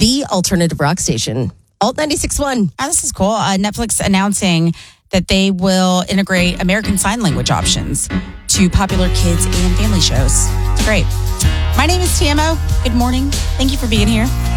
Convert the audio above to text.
the alternative rock station, Alt 96.1. Oh, this is cool. Netflix announcing that they will integrate American Sign Language options to popular kids and family shows. It's great. My name is TMO. Good morning. Thank you for being here.